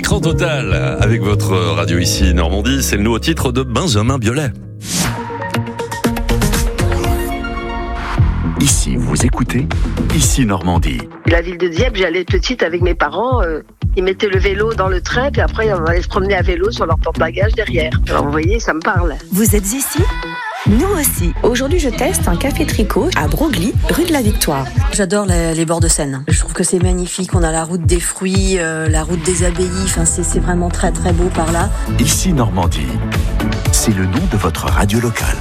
Écran total avec votre radio ici Normandie, c'est le nouveau titre de Benjamin Biolay. Ici, vous écoutez, ici Normandie. La ville de Dieppe, j'allais petite avec mes parents, ils mettaient le vélo dans le train, puis après on allait se promener à vélo sur leur porte-bagages derrière. Alors vous voyez, ça me parle. Vous êtes ici ? Nous aussi. Aujourd'hui, je teste un café tricot à Broglie, rue de la Victoire. J'adore les bords de Seine. Je trouve que c'est magnifique. On a la route des fruits, la route des abbayes. Enfin, c'est vraiment très très beau par là. Ici Normandie, c'est le nom de votre radio locale.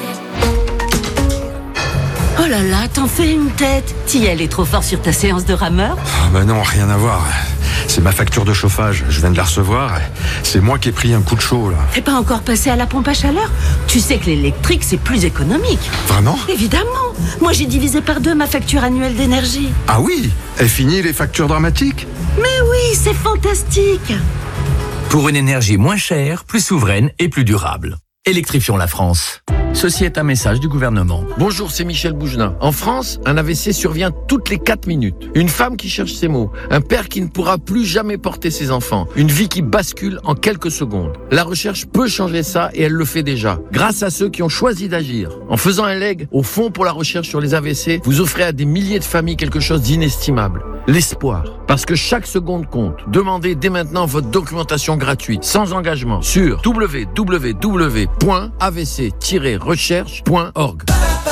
Oh là là, t'en fais une tête. Tiel est trop fort sur ta séance de rameur. Bah non, rien à voir. C'est ma facture de chauffage, je viens de la recevoir. C'est moi qui ai pris un coup de chaud là. T'es pas encore passé à la pompe à chaleur ? Tu sais que l'électrique c'est plus économique. Vraiment ? Évidemment. Moi j'ai divisé par 2 ma facture annuelle d'énergie. Ah oui ? Est fini les factures dramatiques ? Mais oui, c'est fantastique. Pour une énergie moins chère, plus souveraine et plus durable. Électrifions la France. Ceci est un message du gouvernement. Bonjour, c'est Michel Bougenin. En France, un AVC survient toutes les 4 minutes. Une femme qui cherche ses mots. Un père qui ne pourra plus jamais porter ses enfants. Une vie qui bascule en quelques secondes. La recherche peut changer ça et elle le fait déjà. Grâce à ceux qui ont choisi d'agir. En faisant un leg au Fonds pour la recherche sur les AVC, vous offrez à des milliers de familles quelque chose d'inestimable. L'espoir. Parce que chaque seconde compte. Demandez dès maintenant votre documentation gratuite, sans engagement, sur www.avc-recherche.org.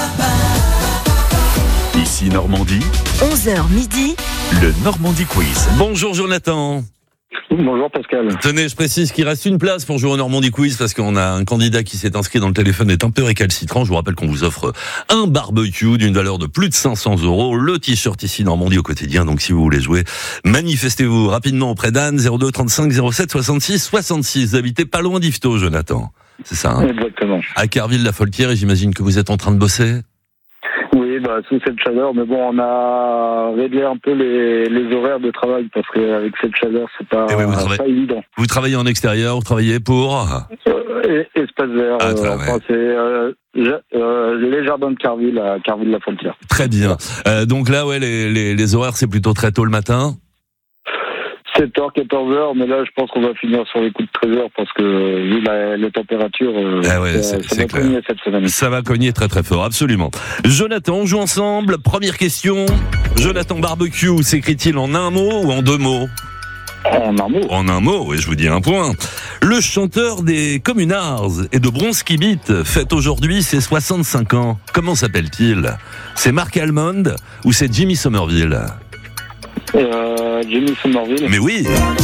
Ici Normandie, 11h midi, le Normandie Quiz. Bonjour Jonathan. Bonjour Pascal. Tenez, je précise qu'il reste une place pour jouer au Normandie Quiz parce qu'on a un candidat qui s'est inscrit dans le téléphone est un peu récalcitrant. Je vous rappelle qu'on vous offre un barbecue d'une valeur de plus de 500 €, le t-shirt ici Normandie au quotidien. Donc si vous voulez jouer, manifestez-vous rapidement auprès d'Anne, 02 35 07 66 66. Vous habitez pas loin d'Yvetot, Jonathan. C'est ça, hein ? Exactement. À Carville-la-Foltière, et j'imagine que vous êtes en train de bosser ? Oui, sous cette chaleur, mais bon, on a réglé un peu les horaires de travail parce qu'avec cette chaleur, c'est pas, pas évident. Vous travaillez en extérieur, vous travaillez pour Espace vert. C'est les jardins de Carville à Carville-la-Foltière. Très bien. Donc là, ouais, les horaires, c'est plutôt très tôt le matin. 7h, 14h, mais là, je pense qu'on va finir sur les coups de 13h parce que, vu les températures, ça va cogner cette semaine. Ça va cogner très très fort, absolument. Jonathan, on joue ensemble. Première question. Jonathan Barbecue, s'écrit-il en un mot ou en 2 mots ? En un mot. En un mot, oui, je vous dis un point. Le chanteur des Communards et de Bronski Beat fête aujourd'hui ses 65 ans. Comment s'appelle-t-il ? C'est Mark Almond ou c'est Jimmy Somerville ? Jimmy Somerville. Mais oui.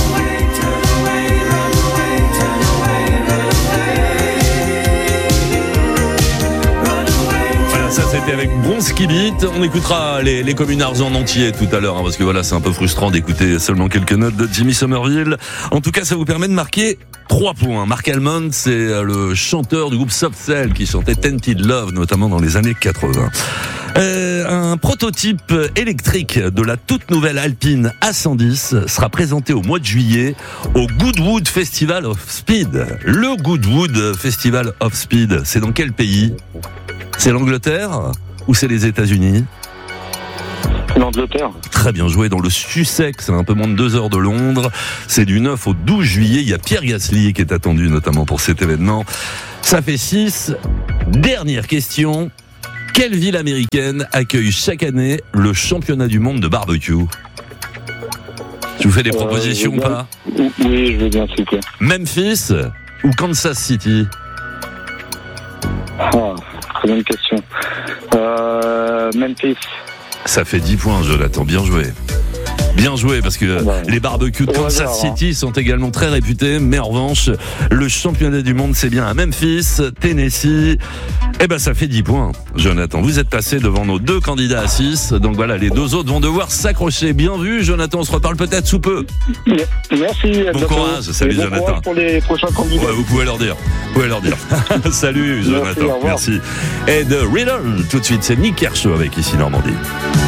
Voilà, ça c'était avec Bronski Beat. On écoutera les Communards en entier tout à l'heure, hein, parce que voilà, c'est un peu frustrant d'écouter seulement quelques notes de Jimmy Somerville. En tout cas, ça vous permet de marquer 3 points. Mark Almond, c'est le chanteur du groupe Soft Cell qui chantait Tainted Love, notamment dans les années 80. Un prototype électrique de la toute nouvelle Alpine A110 sera présenté au mois de juillet au Goodwood Festival of Speed. Le Goodwood Festival of Speed, c'est dans quel pays ? C'est l'Angleterre ou c'est les États-Unis ? L'Angleterre. Très bien joué, dans le Sussex, un peu moins de 2 heures de Londres. C'est du 9 au 12 juillet. Il y a Pierre Gasly qui est attendu notamment pour cet événement. Ça fait 6. Dernière question. Quelle ville américaine accueille chaque année le championnat du monde de barbecue ? Tu vous fais des propositions ou pas ? Oui, je veux bien, s'il vous plaît. Memphis ou Kansas City ? Très bonne question. Memphis. Ça fait 10 points, Jonathan. Bien joué. Bien joué, parce que les barbecues de Kansas City sont également très réputés, mais en revanche, le championnat du monde, c'est bien à Memphis, Tennessee. Eh ben, ça fait 10 points, Jonathan. Vous êtes passé devant nos 2 candidats à 6, donc voilà, les 2 autres vont devoir s'accrocher. Bien vu, Jonathan, on se reparle peut-être sous peu. Merci. Bon courage, salut Jonathan. Bon courage pour les prochains candidats. Ouais, vous pouvez leur dire. Salut Jonathan, merci. Et The Riddle, tout de suite, c'est Nick Kershaw avec Ici Normandie.